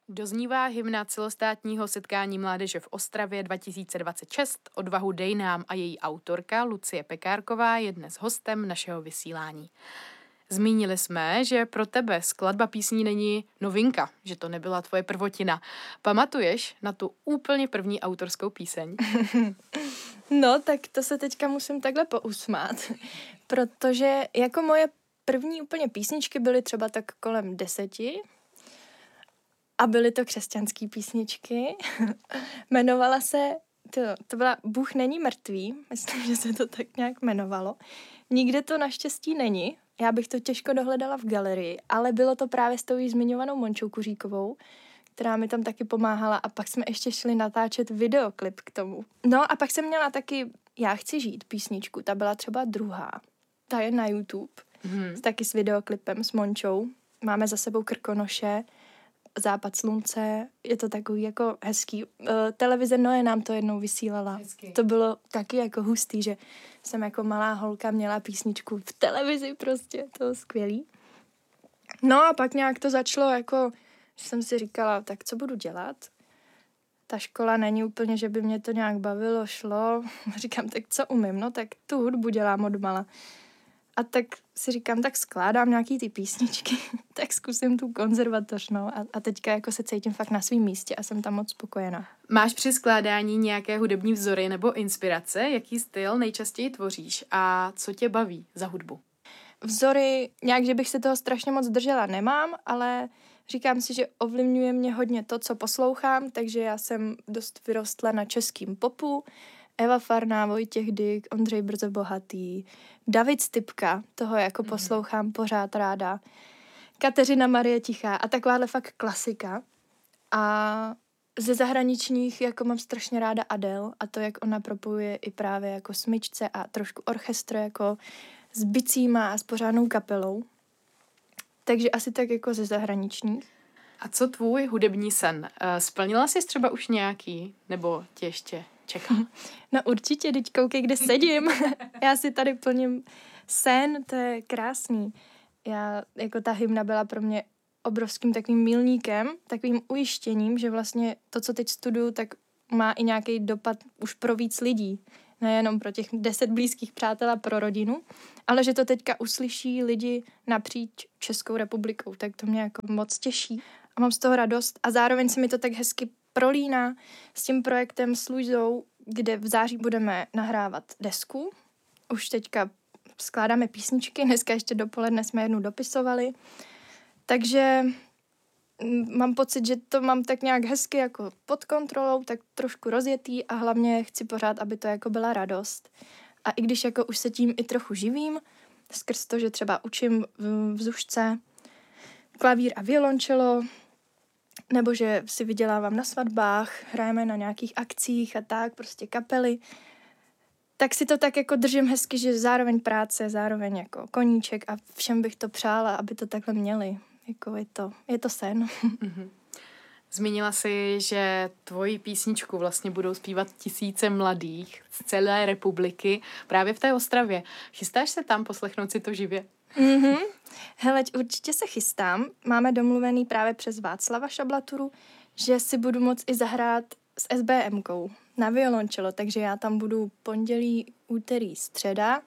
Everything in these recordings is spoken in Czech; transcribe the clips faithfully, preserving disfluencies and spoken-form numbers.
Doznívá hymna celostátního setkání mládeže v Ostravě dva tisíce dvacet šest. Odvahu dej nám a její autorka Lucie Pekárková je dnes hostem našeho vysílání. Zmínili jsme, že pro tebe skladba písní není novinka, že to nebyla tvoje prvotina. Pamatuješ na tu úplně první autorskou píseň? No, tak to se teďka musím takhle pousmát, protože jako moje první úplně písničky byly třeba tak kolem deseti a byly to křesťanské písničky. Jmenovala se, to, to byla Bůh není mrtvý, myslím, že se to tak nějak jmenovalo. Nikde to naštěstí není, já bych to těžko dohledala v galerii, ale bylo to právě s tou jí zmiňovanou Mončou Kuříkovou, která mi tam taky pomáhala a pak jsme ještě šli natáčet videoklip k tomu. No a pak jsem měla taky Já chci žít písničku, ta byla třeba druhá. Ta je na YouTube, mm. taky s videoklipem s Mončou. Máme za sebou Krkonoše, Západ slunce, je to takový jako hezký. Uh, televize Noe nám to jednou vysílala. Hezky. To bylo taky jako hustý, že jsem jako malá holka měla písničku v televizi prostě, to bylo skvělý. No a pak nějak to začalo jako, že jsem si říkala, tak co budu dělat? Ta škola není úplně, že by mě to nějak bavilo, šlo. Říkám, tak co umím? No tak tu hudbu dělám odmala. A tak si říkám, tak skládám nějaký ty písničky, tak zkusím tu konzervatoř, no. A, a teďka jako se cítím fakt na svém místě a jsem tam moc spokojená. Máš při skládání nějaké hudební vzory nebo inspirace? Jaký styl nejčastěji tvoříš a co tě baví za hudbu? Vzory, nějak, že bych se toho strašně moc držela, nemám, ale říkám si, že ovlivňuje mě hodně to, co poslouchám, takže já jsem dost vyrostla na českým popu, Eva Farná, Vojtěch Dyk, Ondřej Brzo Bohatý, David Stypka, toho jako poslouchám mm. pořád ráda, Kateřina Marie Tichá a takováhle fakt klasika. A ze zahraničních jako mám strašně ráda Adele a to, jak ona propojuje i právě jako smyčce a trošku orchestr jako s bicíma a s pořádnou kapelou. Takže asi tak jako ze zahraničních. A co tvůj hudební sen? Splnila jsi třeba už nějaký, nebo tě ještě čeká? No určitě, teď koukej, kde sedím. Já si tady plním sen, to je krásný. Já, jako ta hymna byla pro mě obrovským takovým milníkem, takovým ujištěním, že vlastně to, co teď studuju, tak má i nějaký dopad už pro víc lidí. Nejenom pro těch deset blízkých přátel a pro rodinu, ale že to teďka uslyší lidi napříč Českou republikou, tak to mě jako moc těší. A mám z toho radost a zároveň se mi to tak hezky prolíná s tím projektem s Luizou, kde v září budeme nahrávat desku. Už teďka skládáme písničky, dneska ještě dopoledne jsme jednu dopisovali. Takže mám pocit, že to mám tak nějak hezky jako pod kontrolou, tak trošku rozjetý a hlavně chci pořád, aby to jako byla radost. A i když jako už se tím i trochu živím, skrz to, že třeba učím v, v zušce klavír a violončelo, nebo že si vydělávám na svatbách, hrajeme na nějakých akcích a tak, prostě kapely, tak si to tak jako držím hezky, že zároveň práce, zároveň jako koníček a všem bych to přála, aby to takhle měli. Jako je to, je to sen. Mm-hmm. Zmínila jsi, že tvoji písničku vlastně budou zpívat tisíce mladých z celé republiky právě v té Ostravě. Chystáš se tam poslechnout si to živě? Mm-hmm. Hele, určitě se chystám. Máme domluvený právě přes Václava Šablaturu, že si budu moct i zahrát s SBMkou na violončelo, takže já tam budu pondělí, úterý, středa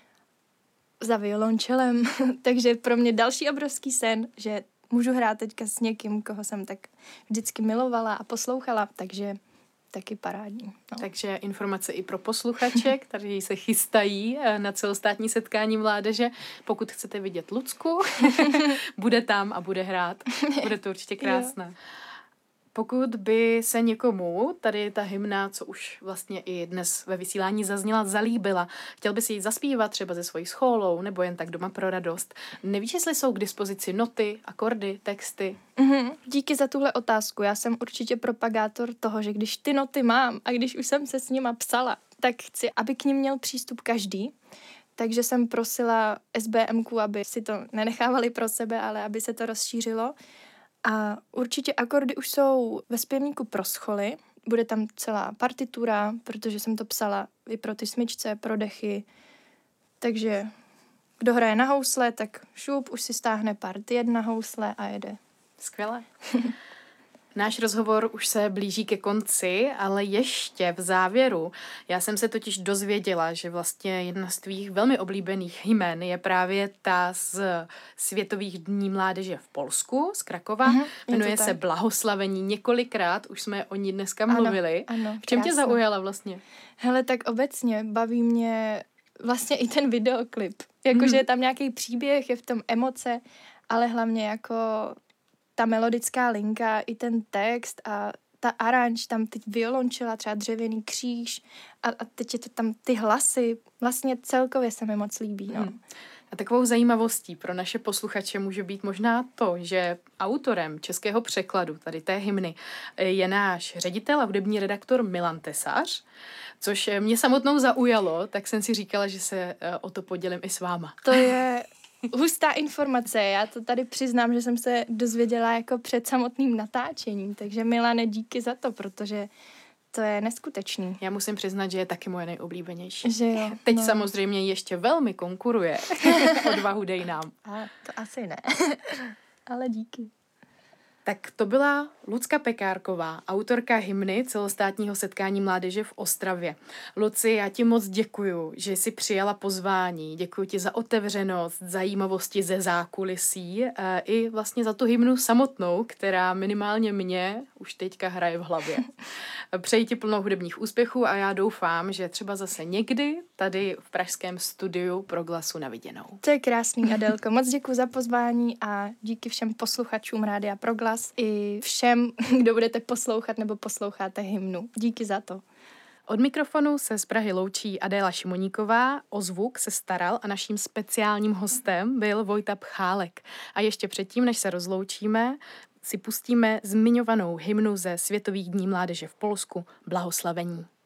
za violončelem. Takže pro mě další obrovský sen, že můžu hrát teďka s někým, koho jsem tak vždycky milovala a poslouchala, takže taky parádní. No. Takže informace i pro posluchače, kteří se chystají na celostátní setkání mládeže. Pokud chcete vidět Lucku, bude tam a bude hrát. Bude to určitě krásné. Pokud by se někomu tady ta hymna, co už vlastně i dnes ve vysílání zazněla, zalíbila, chtěl by si ji zaspívat třeba se svojí schólou nebo jen tak doma pro radost, nevíš, jestli jsou k dispozici noty, akordy, texty? Mm-hmm. Díky za tuhle otázku. Já jsem určitě propagátor toho, že když ty noty mám a když už jsem se s nima psala, tak chci, aby k nim měl přístup každý. Takže jsem prosila SBMku, aby si to nenechávali pro sebe, ale aby se to rozšířilo. A určitě akordy už jsou ve zpěvníku pro scholy. Bude tam celá partitura, protože jsem to psala i pro ty smyčce, pro dechy. Takže kdo hraje na housle, tak šup, už si stáhne part jedna housle a jede. Skvěle. Náš rozhovor už se blíží ke konci, ale ještě v závěru. Já jsem se totiž dozvěděla, že vlastně jedna z tvých velmi oblíbených jmen je právě ta z Světových dní mládeže v Polsku, z Krakova. Mm-hmm, Jmenuje se Blahoslavení. Několikrát už jsme o ní dneska mluvili. Ano, ano, v čem tě zaujala vlastně? Hele, tak obecně baví mě vlastně i ten videoklip. Jakože mm. je tam nějaký příběh, je v tom emoce, ale hlavně jako ta melodická linka, i ten text a ta aranž, tam teď violončela, třeba dřevěný kříž a, a teď je to tam ty hlasy. Vlastně celkově se mi moc líbí, no. Hmm. A takovou zajímavostí pro naše posluchače může být možná to, že autorem českého překladu tady té hymny je náš ředitel a hudební redaktor Milan Tesař, což mě samotnou zaujalo, tak jsem si říkala, že se o to podělím i s váma. To je hustá informace, já to tady přiznám, že jsem se dozvěděla jako před samotným natáčením, takže Milane, díky za to, protože to je neskutečný. Já musím přiznat, že je taky moje nejoblíbenější. Že jo, Teď no. samozřejmě ještě velmi konkuruje. Odvahu dej nám. A to asi ne, ale díky. Tak to byla Lucka Pekárková, autorka hymny celostátního setkání mládeže v Ostravě. Luci, já ti moc děkuju, že jsi přijala pozvání. Děkuji ti za otevřenost, zajímavosti ze zákulisí e, i vlastně za tu hymnu samotnou, která minimálně mě už teďka hraje v hlavě. Přeji ti plno hudebních úspěchů a já doufám, že třeba zase někdy tady v pražském studiu Proglasu na viděnou. To je krásný, Adelko. Moc děkuji za pozvání a díky všem posluchačům Rádia Proglas i všem, kdo budete poslouchat nebo posloucháte hymnu. Díky za to. Od mikrofonu se z Prahy loučí Adéla Šimoníková, o zvuk se staral a naším speciálním hostem byl Vojta Pchálek. A ještě předtím, než se rozloučíme, si pustíme zmiňovanou hymnu ze Světových dní mládeže v Polsku Blahoslavení.